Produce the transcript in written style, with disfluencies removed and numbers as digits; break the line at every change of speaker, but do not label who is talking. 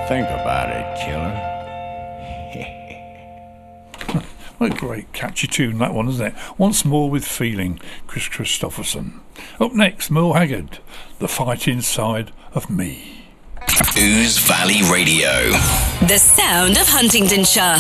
Think about it, killer.
What a great catchy tune that one, isn't it? Once More with Feeling, Chris Christopherson. Up next, Merle Haggard, The Fight Inside of Me.
Ooze Valley Radio.
The sound of Huntingdonshire.